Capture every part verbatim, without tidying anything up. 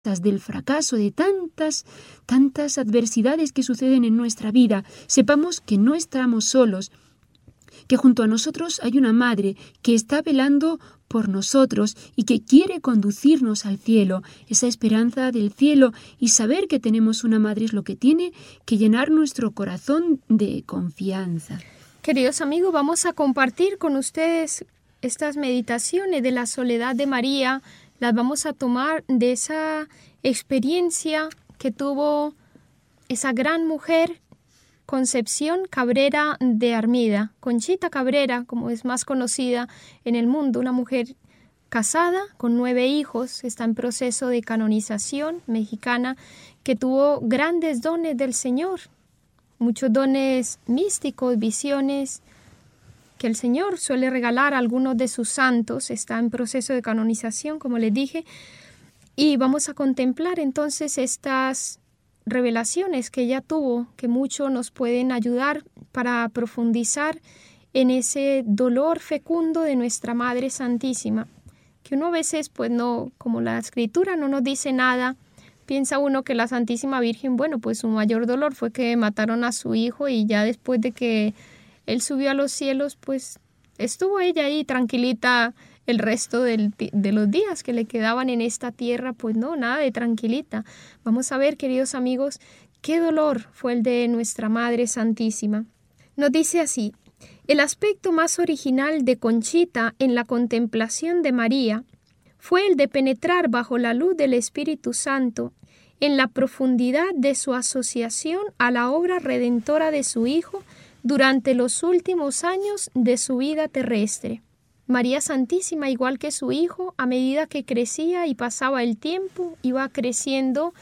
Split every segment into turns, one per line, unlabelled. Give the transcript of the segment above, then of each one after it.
del fracaso, de tantas, tantas adversidades que suceden en nuestra vida, sepamos que no estamos solos, que junto a nosotros hay una madre que está velando por nosotros y que quiere conducirnos al cielo. Esa esperanza del cielo y saber que tenemos una madre es lo que tiene que llenar nuestro corazón de confianza.
Queridos amigos, vamos a compartir con ustedes estas meditaciones de la soledad de María. Las vamos a tomar de esa experiencia que tuvo esa gran mujer, Concepción Cabrera de Armida, Conchita Cabrera, como es más conocida en el mundo, una mujer casada con nueve hijos, está en proceso de canonización, mexicana, que tuvo grandes dones del Señor, muchos dones místicos, visiones que el Señor suele regalar a algunos de sus santos. Está en proceso de canonización, como les dije, y vamos a contemplar entonces estas revelaciones que ella tuvo, que mucho nos pueden ayudar para profundizar en ese dolor fecundo de nuestra Madre Santísima, que uno a veces, pues no, como la Escritura no nos dice nada, piensa uno que la Santísima Virgen, bueno, pues su mayor dolor fue que mataron a su hijo y ya después de que él subió a los cielos, pues estuvo ella ahí tranquilita el resto del, de los días que le quedaban en esta tierra. Pues no, nada de tranquilita. Vamos a ver, queridos amigos, qué dolor fue el de nuestra Madre Santísima. Nos dice así: el aspecto más original de Conchita en la contemplación de María fue el de penetrar bajo la luz del Espíritu Santo en la profundidad de su asociación a la obra redentora de su Hijo durante los últimos años de su vida terrestre. María Santísima, igual que su Hijo, a medida que crecía y pasaba el tiempo, iba creciendo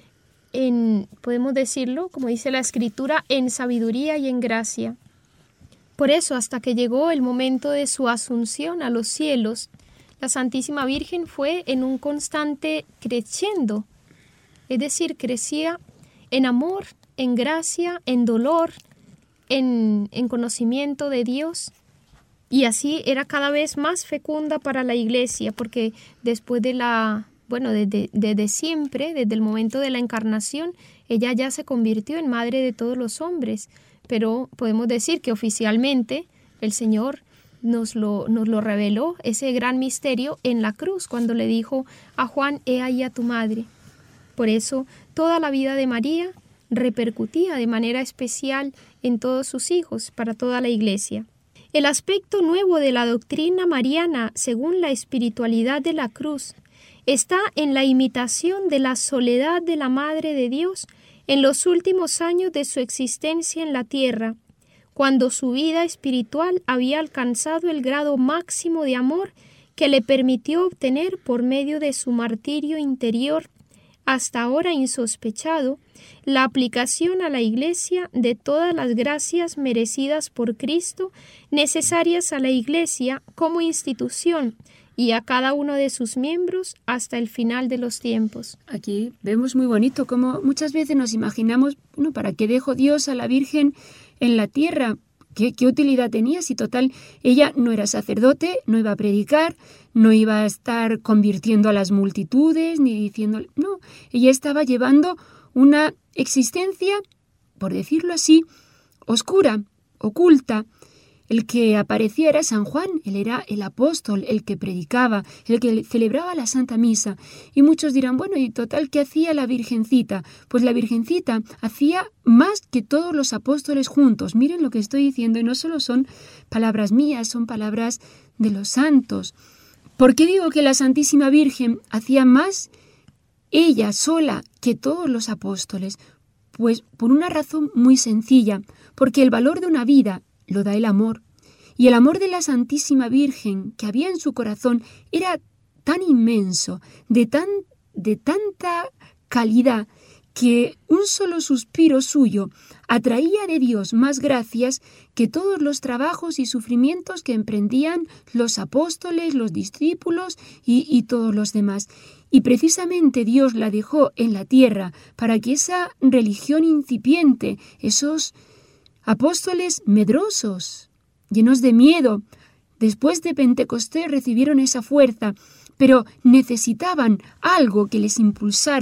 en, podemos decirlo, como dice la Escritura, en sabiduría y en gracia. Por eso, hasta que llegó el momento de su asunción a los cielos, la Santísima Virgen fue en un constante creciendo, es decir, crecía en amor, en gracia, en dolor, En, en conocimiento de Dios, y así era cada vez más fecunda para la Iglesia, porque después de la, bueno, desde, desde siempre, desde el momento de la encarnación, ella ya se convirtió en madre de todos los hombres, pero podemos decir que oficialmente el Señor nos lo, nos lo reveló, ese gran misterio, en la cruz, cuando le dijo a Juan: he ahí a tu madre. Por eso toda la vida de María repercutía de manera especial en todos sus hijos, para toda la Iglesia. El aspecto nuevo de la doctrina mariana, según la espiritualidad de la cruz, está en la imitación de la soledad de la Madre de Dios en los últimos años de su existencia en la tierra, cuando su vida espiritual había alcanzado el grado máximo de amor que le permitió obtener por medio de su martirio interior, hasta ahora insospechado, la aplicación a la Iglesia de todas las gracias merecidas por Cristo, necesarias a la Iglesia como institución y a cada uno de sus miembros hasta el final de los tiempos.
Aquí vemos muy bonito cómo muchas veces nos imaginamos, bueno, ¿para qué dejó Dios a la Virgen en la tierra? ¿Qué, qué utilidad tenía? Si total, ella no era sacerdote, no iba a predicar, no iba a estar convirtiendo a las multitudes, ni diciendo... No, ella estaba llevando una existencia, por decirlo así, oscura, oculta. El que aparecía era San Juan, él era el apóstol, el que predicaba, el que celebraba la Santa Misa. Y muchos dirán, bueno, ¿y total qué hacía la Virgencita? Pues la Virgencita hacía más que todos los apóstoles juntos. Miren lo que estoy diciendo, y no solo son palabras mías, son palabras de los santos. ¿Por qué digo que la Santísima Virgen hacía más ella sola que todos los apóstoles? Pues por una razón muy sencilla, porque el valor de una vida lo da el amor. Y el amor de la Santísima Virgen que había en su corazón era tan inmenso, de, tan, de tanta calidad, que un solo suspiro suyo atraía de Dios más gracias que todos los trabajos y sufrimientos que emprendían los apóstoles, los discípulos y, y todos los demás. Y precisamente Dios la dejó en la tierra para que esa religión incipiente, esos apóstoles medrosos, llenos de miedo, después de Pentecostés recibieron esa fuerza, pero necesitaban algo que les impulsara